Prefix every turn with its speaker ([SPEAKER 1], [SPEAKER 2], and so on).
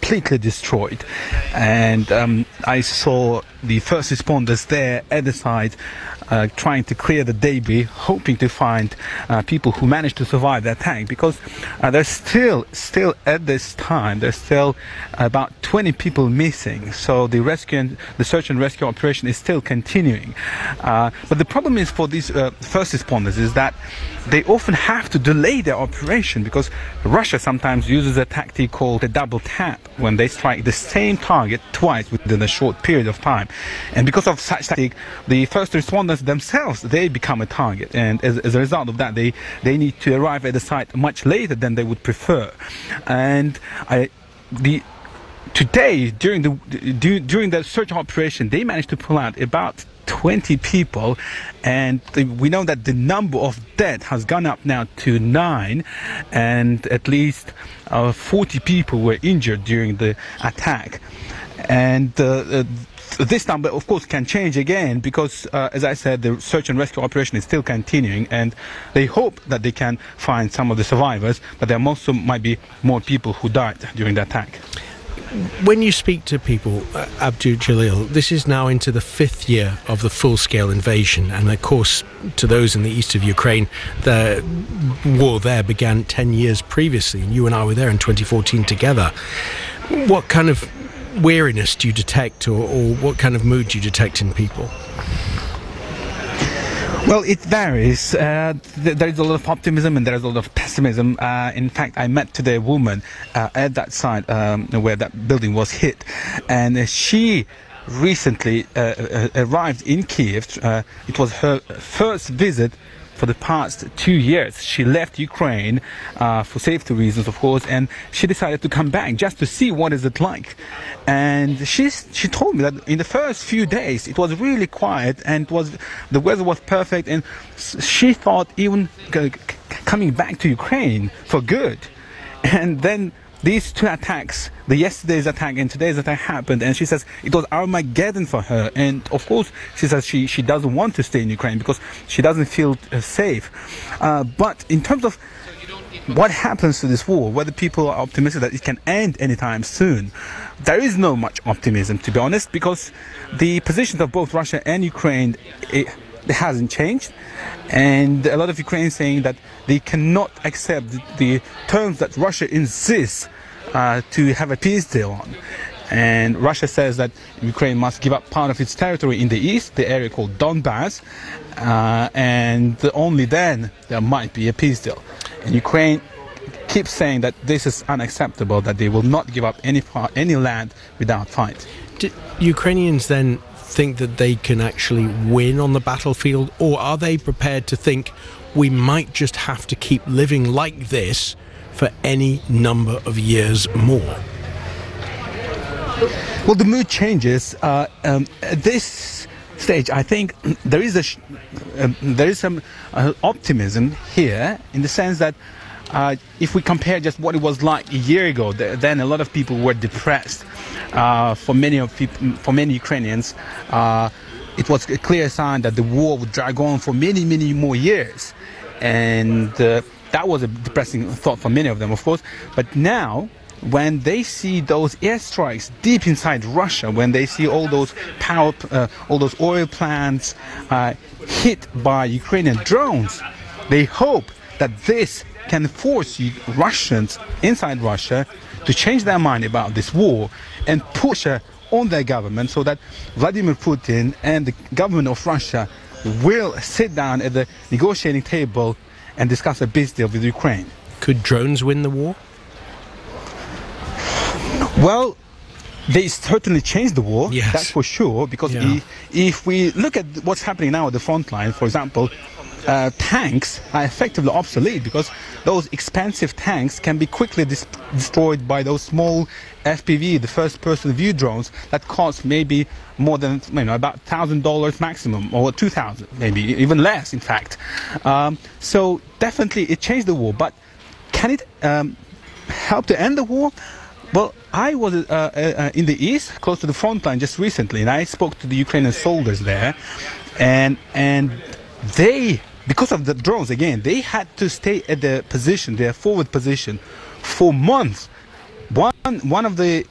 [SPEAKER 1] completely destroyed. And I saw the first responders there at the site trying to clear the debris, hoping to find people who managed to survive the attack, because there's still at this time there's still about 20 people missing. So the search and rescue operation is still continuing. But the problem is for these first responders is that they often have to delay their operation, because Russia sometimes uses a tactic called a double tap, when they strike the same target twice within a short period of time. And because of such tactic, the first responders themselves, they become a target, and as a result of that, they need to arrive at the site much later than they would prefer. And today, during the search operation, they managed to pull out about 20 people, and we know that the number of dead has gone up now to 9, and at least 40 people were injured during the attack. And this number, of course, can change again, because, as I said, the search and rescue operation is still continuing, and they hope that they can find some of the survivors, but there also might be more people who died during the attack.
[SPEAKER 2] When you speak to people, Abdu Jalil, this is now into the 5th year of the full-scale invasion, and of course, to those in the east of Ukraine, the war there began 10 years previously, and you and I were there in 2014 together. What kind of weariness do you detect, or what kind of mood do you detect in people?
[SPEAKER 1] Well, it varies. There is a lot of optimism and there is a lot of pessimism. In fact, I met today a woman at that site where that building was hit, and she recently arrived in Kiev. It was her first visit for the past 2 years. She left Ukraine for safety reasons, of course, and she decided to come back just to see what is it like. And she told me that in the first few days it was really quiet, and the weather was perfect, and she thought even coming back to Ukraine for good. And then these two attacks, the yesterday's attack and today's attack, happened, and she says it was Armageddon for her. And of course, she says she doesn't want to stay in Ukraine because she doesn't feel safe. But in terms of what happens to this war, whether people are optimistic that it can end anytime soon, there is no much optimism, to be honest, because the positions of both Russia and Ukraine, it hasn't changed, and a lot of Ukrainians saying that they cannot accept the terms that Russia insists to have a peace deal on. And Russia says that Ukraine must give up part of its territory in the east, the area called Donbass, and only then there might be a peace deal. And Ukraine keeps saying that this is unacceptable, that they will not give up any land without fight.
[SPEAKER 2] Do Ukrainians then think that they can actually win on the battlefield, or are they prepared to think we might just have to keep living like this for any number of years more?
[SPEAKER 1] Well, the mood changes. At this stage, I think there is some optimism here, in the sense that if we compare just what it was like a year ago, then a lot of people were depressed. For many Ukrainians, it was a clear sign that the war would drag on for many more years, and that was a depressing thought for many of them, of course. But now, when they see those airstrikes deep inside Russia, when they see all those all those oil plants hit by Ukrainian drones, they hope that this can force Russians inside Russia to change their mind about this war and push on their government, so that Vladimir Putin and the government of Russia will sit down at the negotiating table and discuss a peace deal with Ukraine.
[SPEAKER 2] Could drones win the war?
[SPEAKER 1] Well, they certainly changed the war,
[SPEAKER 2] yes,
[SPEAKER 1] that's for sure, because if we look at what's happening now at the front line, for example, tanks are effectively obsolete, because those expensive tanks can be quickly destroyed by those small FPV, the first-person view drones, that cost maybe more than about $1,000 maximum, or $2,000, maybe even less, in fact. So definitely it changed the war, but can it help to end the war? Well, I was in the east, close to the front line, just recently, and I spoke to the Ukrainian soldiers there, and they, because of the drones, again, they had to stay at their position, their forward position, for months. One of the